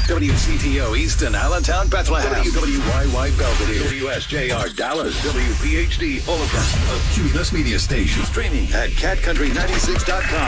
WCTO Easton, Allentown, Bethlehem. WWYY Belvedere. WSJR Dallas. WPHD Oliver. A Q Media Station. Streaming at catcountry96.com.